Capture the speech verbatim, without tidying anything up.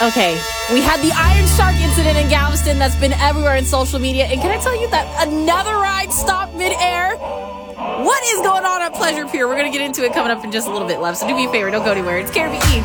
Okay, we had the Iron Shark incident in Galveston that's been everywhere in social media. And can I tell you that another ride stopped midair? What is going on at Pleasure Pier? We're going to get into it coming up in just a little bit left. So do me a favor, don't go anywhere. It's Carrie B.